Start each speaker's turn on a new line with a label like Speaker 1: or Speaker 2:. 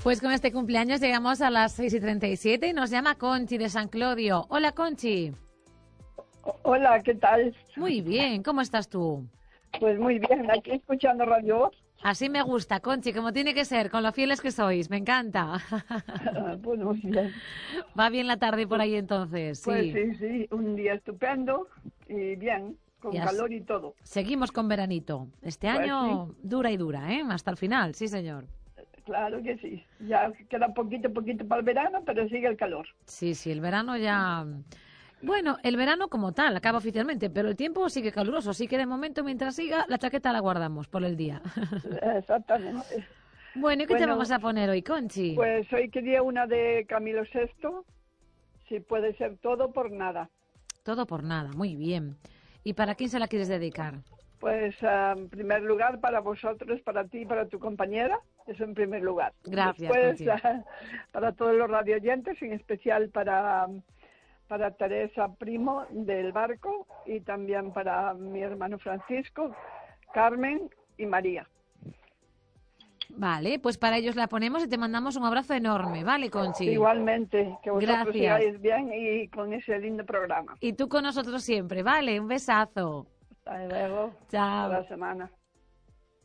Speaker 1: Pues con este cumpleaños llegamos a las 6:37 y nos llama Conchi de San Clodio. Hola, Conchi.
Speaker 2: Hola, ¿qué tal?
Speaker 1: Muy bien, ¿cómo estás tú?
Speaker 2: Pues muy bien, aquí escuchando Radio Voz.
Speaker 1: Así me gusta, Conchi, como tiene que ser, con lo fieles que sois, me encanta.
Speaker 2: Pues muy bien.
Speaker 1: Va bien la tarde por ahí entonces,
Speaker 2: Pues
Speaker 1: sí.
Speaker 2: sí, un día estupendo y bien, con calor y todo.
Speaker 1: Seguimos con veranito. Este
Speaker 2: Pues
Speaker 1: año dura y dura, ¿eh? Hasta el final, sí, señor.
Speaker 2: Claro que sí. Ya queda poquito para el verano, pero sigue el calor.
Speaker 1: Sí, el verano ya... Bueno, el verano como tal, acaba oficialmente, pero el tiempo sigue caluroso, así que de momento, mientras siga, la chaqueta la guardamos por el día.
Speaker 2: Exactamente.
Speaker 1: Bueno, ¿y qué te vamos a poner hoy, Conchi?
Speaker 2: Pues hoy quería una de Camilo Sesto, si puede ser todo por nada.
Speaker 1: Todo por nada, muy bien. ¿Y para quién se la quieres dedicar?
Speaker 2: Pues en primer lugar para vosotros, para ti y para tu compañera, eso en primer lugar.
Speaker 1: Gracias,
Speaker 2: Después
Speaker 1: Conchi.
Speaker 2: para todos los radioyentes, en especial para Teresa Primo del Barco y también para mi hermano Francisco, Carmen y María.
Speaker 1: Vale, pues para ellos la ponemos y te mandamos un abrazo enorme, ¿vale, Conchi?
Speaker 2: Igualmente, que vosotros
Speaker 1: Gracias.
Speaker 2: sigáis bien y con ese lindo programa.
Speaker 1: Y tú con nosotros siempre, ¿vale? Un besazo.
Speaker 2: Hasta luego.
Speaker 1: Chao.
Speaker 2: Hasta la semana.